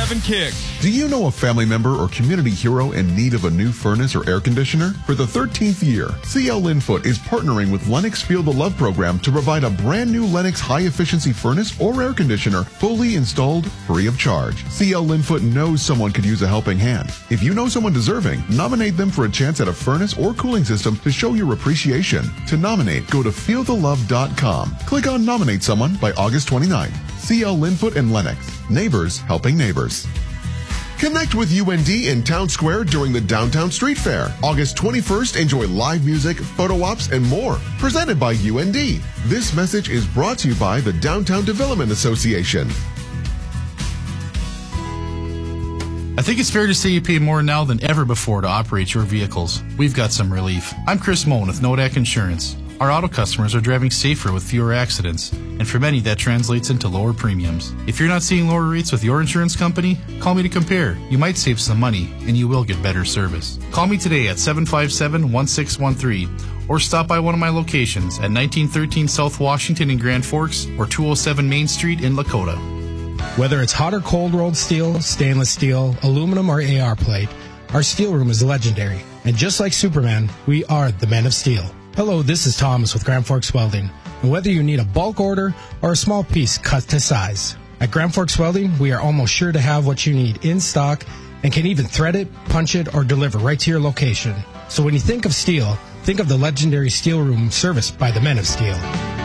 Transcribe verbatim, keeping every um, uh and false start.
seven kick. Do you know a family member or community hero in need of a new furnace or air conditioner? For the thirteenth year, C L Linfoot is partnering with Lennox Feel the Love program to provide a brand new Lennox high-efficiency furnace or air conditioner fully installed free of charge. C L Linfoot knows someone could use a helping hand. If you know someone deserving, nominate them for a chance at a furnace or cooling system to show your appreciation. To nominate, go to feel the love dot com. Click on Nominate Someone by August twenty-ninth. C L Linfoot and Lennox. Neighbors helping neighbors. Connect with U N D in Town Square during the Downtown Street Fair. August twenty-first, enjoy live music, photo ops, and more. Presented by U N D. This message is brought to you by the Downtown Development Association. I think it's fair to say you pay more now than ever before to operate your vehicles. We've got some relief. I'm Chris Moen with Nodak Insurance. Our auto customers are driving safer with fewer accidents, and for many that translates into lower premiums. If you're not seeing lower rates with your insurance company, call me to compare. You might save some money, and you will get better service. Call me today at seven five seven, one six one three, or stop by one of my locations at nineteen thirteen South Washington in Grand Forks or two oh seven Main Street in Lakota. Whether it's hot or cold rolled steel, stainless steel, aluminum, or A R plate, our steel room is legendary. And just like Superman, we are the men of steel. Hello, this is Thomas with Grand Forks Welding. And whether you need a bulk order or a small piece cut to size, at Grand Forks Welding, we are almost sure to have what you need in stock and can even thread it, punch it, or deliver right to your location. So when you think of steel, think of the legendary steel room serviced by the men of steel.